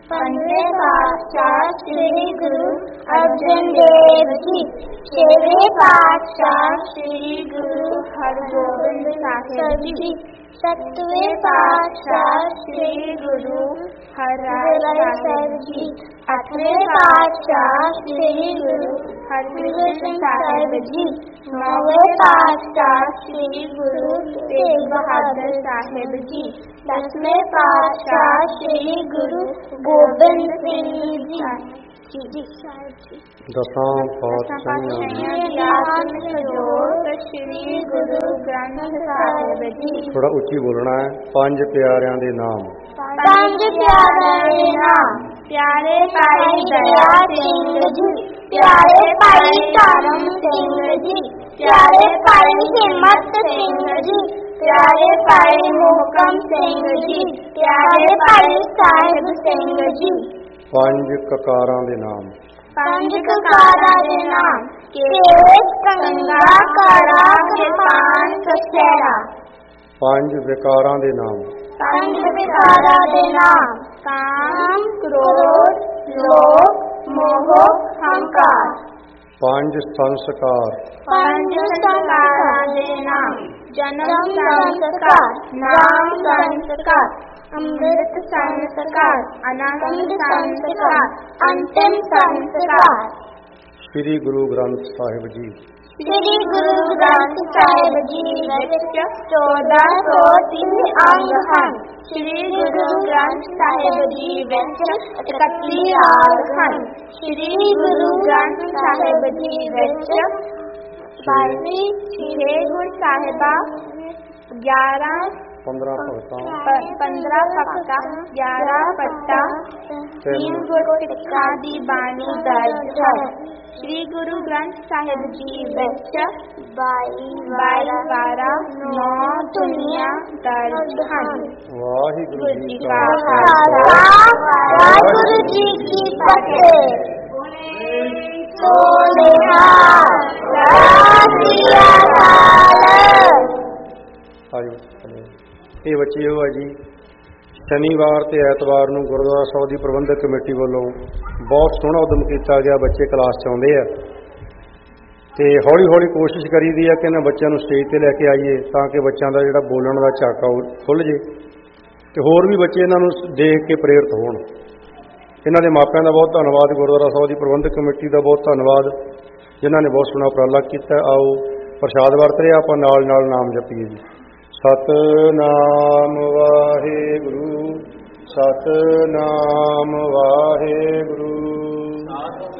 पंजवें पातशाह श्री गुरु अर्जन देव जी, छेवें पातशाह श्री गुरु हरगोबिंद साहिब जी, सतवें पातशाह श्री गुरु हरराय साहिब जी, अठवें पातशाह श्री गुरु हरकृष्ण साहिब जी, नौवें पातशाह श्री गुरु तेग बहादुर साहिब जी, 10वें पातशाह श्री गुरु गोबिंद सिंह जी। दसां पातशाहियां श्री गुरु ग्रंथ साहिब जी। थोड़ा उच्ची बोलना है। पंज प्यारिਆਂ ਦੇ नाम। पंज प्यारिਆਂ ਦੇ नाम। प्यारे भाई दया सिंह जी, प्यारे भाई धर्म सिंह जी, प्यारे भाई हिम्मत सिंह जी, प्यारे भाई मोहकम सिंह जी, प्यारे भाई साहिब सिंह जी। पंज ककारां ਦੇ नाम। पंज ककारां ਦੇ नाम। केस कंगा काड़ा कृपान कसेरा। पंज विकारां ਦੇ नाम। पंज विकारां ਦੇ नाम। काम क्रोध लोभ मोह हंकार। पंज संस्कार। पंज संस्कारां ਦੇ नाम। जन्म संस्कार, नाम संस्कार, अमृत संस्कार, अनंत संस्कार, अंतिम संस्कार। श्री गुरु ग्रंथ साहिब जी। श्री गुरु ग्रंथ साहिब जी ਵਿੱਚ 1403 अंग ਹਨ। श्री गुरु ग्रंथ साहिब जी ਵਿੱਚ 31 ਰਾਗ ਹਨ। श्री गुरु ग्रंथ साहिब जी ਵਿੱਚ 22 ਛੇ ਗੁਰ ਸਾਹਿਬਾ, 15 ਭਗਤਾਂ, 15 ਭਗਤਾਂ, 11 ਪੱਟਾ, 3 ਗੁਰਸਿੱਖਾਂ ਦੀ ਬਾਣੀ ਦਰਜ ਹੈ। श्री गुरु ग्रंथ साहिब जी ਵਿੱਚ 22 ਵਾਰਾਂ 9 ਧੁਨੀਆਂ ਦਰਜ ਹਨ। ਵਾਹਿਗੁਰੂ ਜੀ ਕਾ ਖਾਲਸਾ, ਵਾਹਿਗੁਰੂ ਜੀ ਕੀ ਫਤਿਹ। ਇਹ ਬੱਚੇ ਉਹ ਹੈ ਜੀ, ਸ਼ਨੀਵਾਰ ਤੇ ਐਤਵਾਰ ਨੂੰ ਗੁਰਦੁਆਰਾ ਸਾਹਿਬ ਦੀ ਪ੍ਰਬੰਧਕ ਕਮੇਟੀ ਵੱਲੋਂ ਬਹੁਤ ਸੋਹਣਾ ਉਦਮ ਕੀਤਾ ਗਿਆ। ਬੱਚੇ ਕਲਾਸ 'ਚ ਆਉਂਦੇ ਆ ਤੇ ਹੌਲੀ ਹੌਲੀ ਕੋਸ਼ਿਸ਼ ਕਰੀਦੀ ਆ ਕਿ ਇਹਨਾਂ ਬੱਚਿਆਂ ਨੂੰ ਸਟੇਜ ਤੇ ਲੈ ਕੇ ਆਈਏ ਤਾਂ ਕਿ ਬੱਚਿਆਂ ਦਾ ਜਿਹੜਾ ਬੋਲਣ ਦਾ ਝਾਕਾ ਉਹ ਖੁੱਲ੍ਹ ਜੇ ਤੇ ਹੋਰ ਵੀ ਬੱਚੇ ਇਹਨਾਂ ਨੂੰ ਦੇਖ ਕੇ ਪ੍ਰੇਰਿਤ ਹੋਣ। ਇਹਨਾਂ ਦੇ ਮਾਪਿਆਂ ਦਾ ਬਹੁਤ ਧੰਨਵਾਦ, ਗੁਰਦੁਆਰਾ ਸਾਹਿਬ ਦੀ ਪ੍ਰਬੰਧਕ ਕਮੇਟੀ ਦਾ ਬਹੁਤ ਧੰਨਵਾਦ ਜਿਨ੍ਹਾਂ ਨੇ ਬਹੁਤ ਸੋਹਣਾ ਉਪਰਾਲਾ ਕੀਤਾ। ਆਓ ਪ੍ਰਸ਼ਾਦ ਵਰਤ ਰਿਹਾ, ਆਪਾਂ ਨਾਲ ਨਾਲ ਨਾਮ ਜਪੀਏ ਜੀ। ਸਤਿਨਾਮ ਵਾਹਿਗੁਰੂ, ਸਤਿਨਾਮ ਵਾਹਿਗੁਰੂ।